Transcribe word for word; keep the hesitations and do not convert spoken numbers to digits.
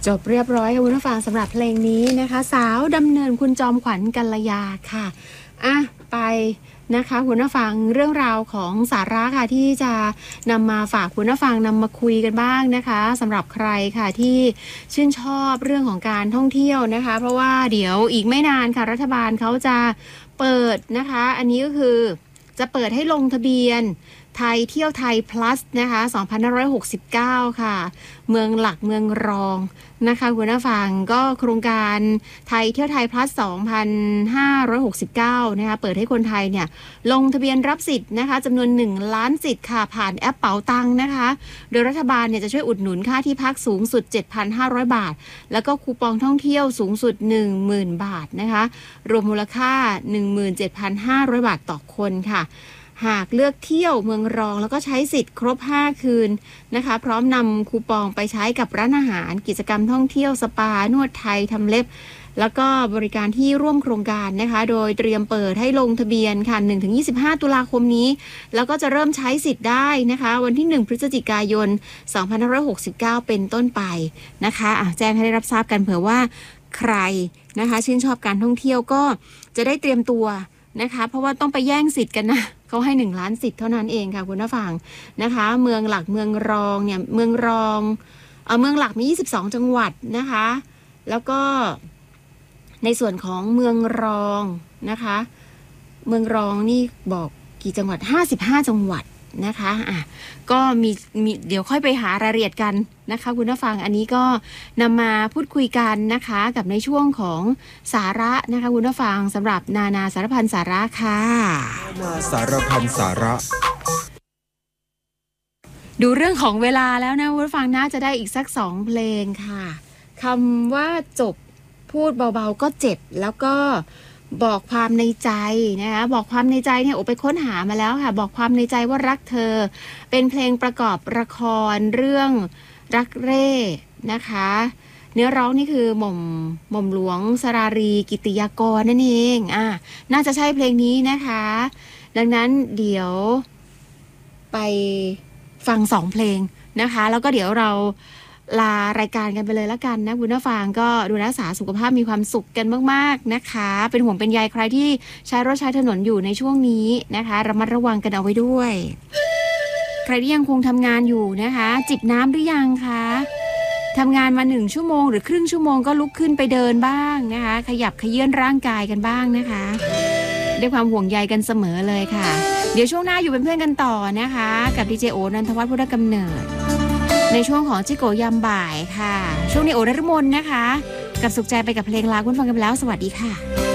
จบเรียบร้อยค่ะคุณผู้ฟังสำหรับเพลงนี้นะคะสาวดำเนินคุณจอมขวัญกัลยาค่ะอ่ะไปนะคะคุณผู้ฟังเรื่องราวของสาระค่ะที่จะนำมาฝากคุณผู้ฟังนำมาคุยกันบ้างนะคะสำหรับใครค่ะที่ชื่นชอบเรื่องของการท่องเที่ยวนะคะเพราะว่าเดี๋ยวอีกไม่นานค่ะรัฐบาลเขาจะเปิดนะคะอันนี้ก็คือจะเปิดให้ลงทะเบียนไทยเที่ยวไทย plus นะคะสองพันห้าร้อยหกสิบเก้าค่ะเมืองหลักเมืองรองนะคะคุณผู้ฟังก็โครงการไทยเที่ยวไทย plus สองพันห้าร้อยหกสิบเก้านะคะเปิดให้คนไทยเนี่ยลงทะเบียนรับสิทธิ์นะคะจำนวนหนึ่งล้านสิทธิ์ค่ะผ่านแอปเป๋าตังนะคะโดยรัฐบาลเนี่ยจะช่วยอุดหนุนค่าที่พักสูงสุด เจ็ดพันห้าร้อย บาทแล้วก็คูปองท่องเที่ยวสูงสุด หนึ่งหมื่น บาทนะคะรวมมูลค่า หนึ่งหมื่นเจ็ดพันห้าร้อย บาทต่อคนค่ะหากเลือกเที่ยวเมืองรองแล้วก็ใช้สิทธิ์ครบห้าคืนนะคะพร้อมนำคูปองไปใช้กับร้านอาหารกิจกรรมท่องเที่ยวสปานวดไทยทำเล็บแล้วก็บริการที่ร่วมโครงการนะคะโดยเตรียมเปิดให้ลงทะเบียนค่ะ หนึ่งถึงยี่สิบห้า ตุลาคมนี้แล้วก็จะเริ่มใช้สิทธิ์ได้นะคะวันที่หนึ่งพฤศจิกายนสองพันห้าร้อยหกสิบเก้าเป็นต้นไปนะคะอ่ะแจ้งให้ได้รับทราบกันเผื่อว่าใครนะคะชื่นชอบการท่องเที่ยวก็จะได้เตรียมตัวนะคะเพราะว่าต้องไปแย่งสิทธิ์กันนะเขาให้หนึ่งล้านสิทธิ์เท่านั้นเองค่ะคุณผู้ฟังนะคะเมืองหลักเมืองรองเนี่ยเมืองรองเอ่อเมืองหลักมียี่สิบสองจังหวัดนะคะแล้วก็ในส่วนของเมืองรองนะคะเมืองรองนี่บอกกี่จังหวัดห้าสิบห้าจังหวัดนะคะอ่ะก็มีมีเดี๋ยวค่อยไปหารายละเอียดกันนะคะคุณผู้ฟังอันนี้ก็นำมาพูดคุยกันนะคะกับในช่วงของสาระนะคะคุณผู้ฟังสำหรับนานาสารพันสาระค่ะนานาสารพันสาระดูเรื่องของเวลาแล้วนะคุณผู้ฟังน่าจะได้อีกสักสองเพลงค่ะคำว่าจบพูดเบาๆก็เจ็บแล้วก็บอกความในใจนะคะบอกความในใจเนี่ยโอ้ไปค้นหามาแล้วค่ะบอกความในใจว่ารักเธอเป็นเพลงประกอบละครเรื่องรักเร่นะคะเนื้อร้องนี่คือหม่อมหม่อมหลวงสรารีกิติยากรนั่นเองอ่ะน่าจะใช่เพลงนี้นะคะดังนั้นเดี๋ยวไปฟังสองเพลงนะคะแล้วก็เดี๋ยวเราลารายการกันไปเลยละกันนะคุณผู้ฟังก็ดูรักษาสุขภาพมีความสุขกันมากๆนะคะเป็นห่วงเป็นใยใครที่ใช้รถใช้ถนนอยู่ในช่วงนี้นะคะระมัดระวังกันเอาไว้ด้วยใครที่ยังคงทำงานอยู่นะคะจิบน้ำหรือยังคะทำงานมาหนึ่งชั่วโมงหรือครึ่งชั่วโมงก็ลุกขึ้นไปเดินบ้างนะคะขยับขยื่นร่างกายกันบ้างนะคะด้วยความห่วงใยกันเสมอเลยค่ะเดี๋ยวช่วงหน้าอยู่เป็นเพื่อนกันต่อนะคะกับดีเจโอนันทวัฒน์พุทธกำเนิดในช่วงของจิโกยามบ่ายค่ะช่วงนี้โอฤมลนะคะกับสุขใจไปกับเพลงลาคุณฟังกันแล้วสวัสดีค่ะ